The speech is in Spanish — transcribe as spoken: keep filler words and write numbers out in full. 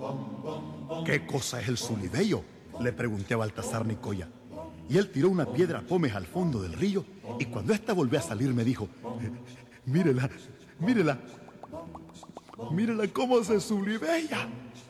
¿Qué cosa es el Zulibeyo?, le pregunté a Baltasar Nicoya. Y él tiró una piedra a Pómez al fondo del río, y cuando ésta volvió a salir me dijo: mírela, mírela, mírela cómo se zulibella.